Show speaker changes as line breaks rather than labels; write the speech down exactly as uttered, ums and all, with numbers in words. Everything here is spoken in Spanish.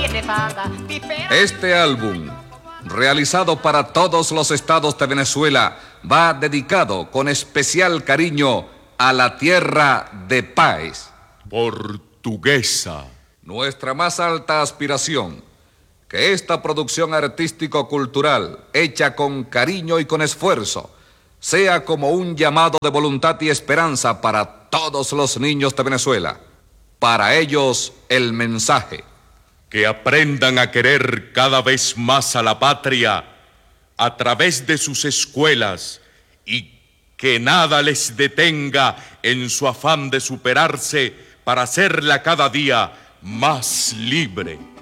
Este álbum, realizado para todos los estados de Venezuela, va dedicado con especial cariño a la tierra de Páez.
Portuguesa.
Nuestra más alta aspiración, que esta producción artístico-cultural, hecha con cariño y con esfuerzo, sea como un llamado de voluntad y esperanza para todos los niños de Venezuela. Para ellos, el mensaje:
que aprendan a querer cada vez más a la patria a través de sus escuelas y que nada les detenga en su afán de superarse para hacerla cada día más libre.